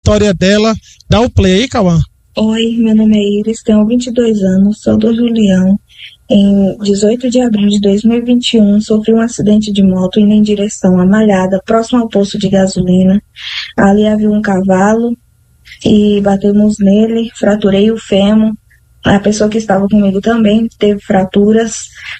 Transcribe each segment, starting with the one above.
história dela. Dá o play aí, Cauã. Oi, meu nome é Iris, tenho 22 anos, sou do Julião. Em 18 de abril de 2021, sofri um acidente de moto indo em direção à Malhada, próximo ao posto de gasolina. Ali havia um cavalo e batemos nele, fraturei o fêmur. A pessoa que estava comigo também teve fraturas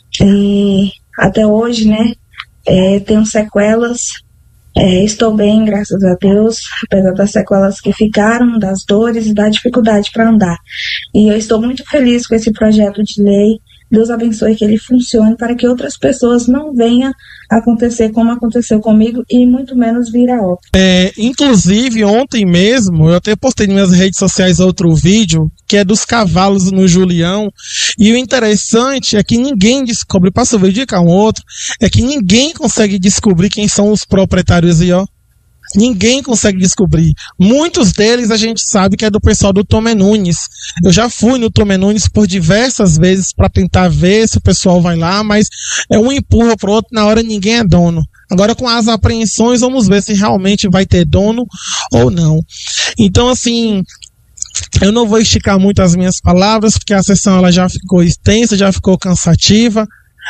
e até hoje, né, tenho sequelas. Estou bem, graças a Deus, apesar das sequelas que ficaram, das dores e da dificuldade para andar. E eu estou muito feliz com esse projeto de lei. Deus abençoe que ele funcione para que outras pessoas não venham acontecer como aconteceu comigo e muito menos vir a óbito. Inclusive, ontem mesmo, eu até postei nas minhas redes sociais outro vídeo, que é dos cavalos no Julião, e o interessante é que ninguém descobre, passa o vídeo cá um outro, é que ninguém consegue descobrir quem são os proprietários aí, ó. Ninguém consegue descobrir. Muitos deles a gente sabe que é do pessoal do Tomé Nunes. Eu já fui no Tomé Nunes por diversas vezes para tentar ver se o pessoal vai lá, mas é um empurra pro outro, na hora ninguém é dono. Agora com as apreensões vamos ver se realmente vai ter dono ou não. Então assim, eu não vou esticar muito as minhas palavras, porque a sessão ela já ficou extensa, já ficou cansativa.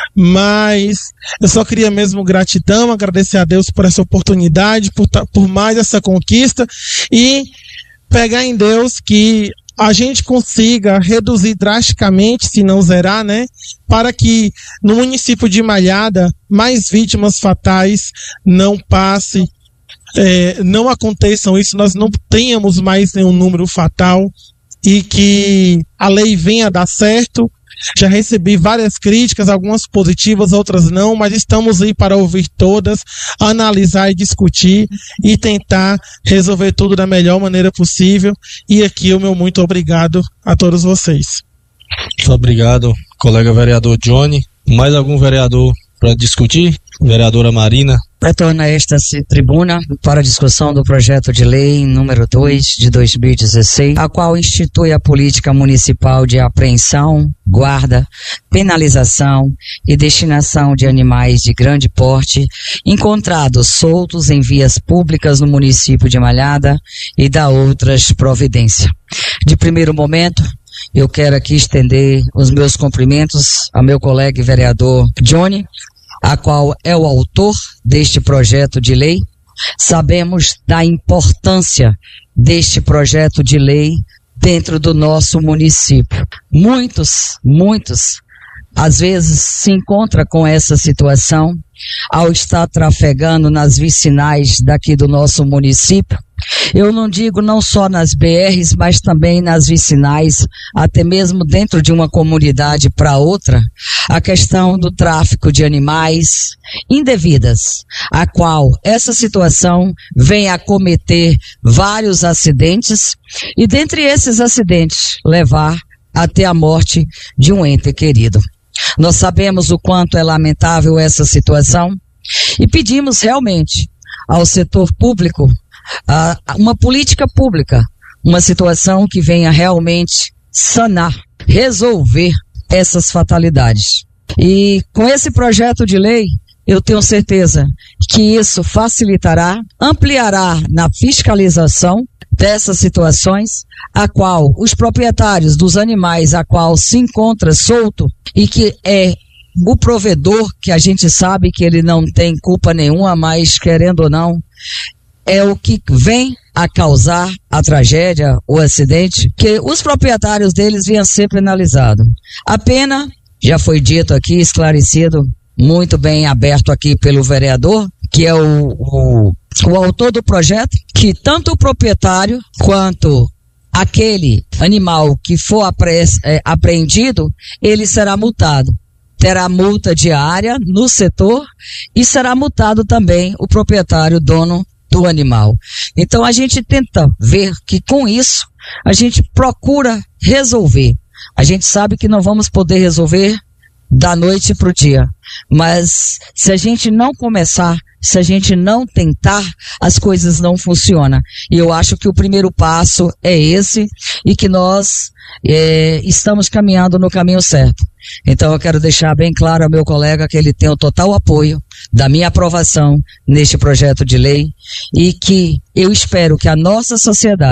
Mas eu só queria mesmo gratidão, agradecer a Deus por essa oportunidade, por mais essa conquista e pegar em Deus que a gente consiga reduzir drasticamente, se não zerar, né, para que no município de Malhada mais vítimas fatais não passem, não aconteçam isso, nós não tenhamos mais nenhum número fatal e que a lei venha a dar certo. Já recebi várias críticas, algumas positivas, outras não, mas estamos aí para ouvir todas, analisar e discutir e tentar resolver tudo da melhor maneira possível. E aqui o meu muito obrigado a todos vocês. Muito obrigado, colega vereador Johnny. Mais algum vereador para discutir? Vereadora Marina. Retorna esta tribuna para a discussão do projeto de lei número 2 de 2016, a qual institui a política municipal de apreensão, guarda, penalização e destinação de animais de grande porte encontrados soltos em vias públicas no município de Malhada e da outras providências. De primeiro momento, eu quero aqui estender os meus cumprimentos ao meu colega vereador Johnny, a qual é o autor deste projeto de lei. Sabemos da importância deste projeto de lei dentro do nosso município. Muitos, às vezes se encontram com essa situação ao estar trafegando nas vicinais daqui do nosso município. Eu não digo não só nas BRs, mas também nas vicinais, até mesmo dentro de uma comunidade para outra, a questão do tráfico de animais indevidas, a qual essa situação vem a cometer vários acidentes e dentre esses acidentes levar até a morte de um ente querido. Nós sabemos o quanto é lamentável essa situação e pedimos realmente ao setor público uma política pública, uma situação que venha realmente sanar, resolver essas fatalidades. E com esse projeto de lei, eu tenho certeza que isso facilitará, ampliará na fiscalização dessas situações, a qual os proprietários dos animais a qual se encontra solto e que é o provedor, que a gente sabe que ele não tem culpa nenhuma, mas querendo ou não, é o que vem a causar a tragédia, o acidente, que os proprietários deles venham ser penalizados. A pena, já foi dito aqui, esclarecido, muito bem aberto aqui pelo vereador, que é o autor do projeto, que tanto o proprietário quanto aquele animal que for apreendido, ele será multado. Terá multa diária no setor e será multado também o proprietário, dono do animal. Então a gente tenta ver que com isso a gente procura resolver. A gente sabe que não vamos poder resolver da noite para o dia, mas se a gente não começar, se a gente não tentar, as coisas não funcionam. E eu acho que o primeiro passo é esse e que nós estamos caminhando no caminho certo. Então eu quero deixar bem claro ao meu colega que ele tem o total apoio da minha aprovação neste projeto de lei e que eu espero que a nossa sociedade